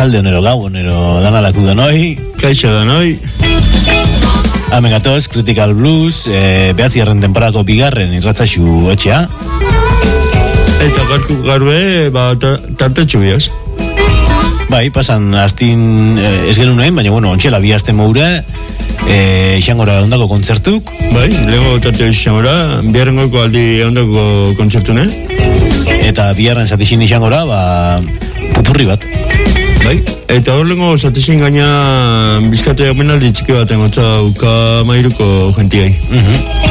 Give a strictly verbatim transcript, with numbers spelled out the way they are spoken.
arratzalde onero gau, onero danalaku denoi. Kaixo denoi. Hemen gatoz, Critical Blues, e, behatzigarren temporako bigarren irratzaixu etxea. Eta garku garbe, ba, tartetxu bihaz. Bai, pasan astin eh, ez genuen nahin, baina bueno, ontxela bi aste moure, eh, Xangora ondako kontzertuk. Bai, lehenko tartetxu Xangora, biharrengoko aldi ondako kontzertune. Eta biharren zatixin Xangora, ba, pupurri bat. Bai, eta hor lehenko zatixin gaina bizkate omenaldi txiki baten gotza uka mairuko jentiai. Mhm.